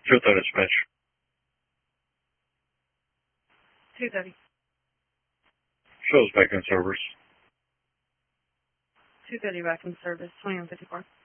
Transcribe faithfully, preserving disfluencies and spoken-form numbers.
two thirty dispatch. two thirty. Shows back in service. two thirty back in service, twenty-one fifty-four.